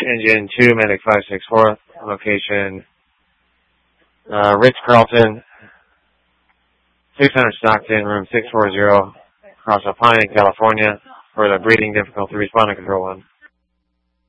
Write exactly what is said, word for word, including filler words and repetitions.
Engine two, Medic five six four, location uh, Ritz-Carlton, six hundred Stockton, room six forty, across Alpine, California, for the breathing difficulty. Respond to Control one.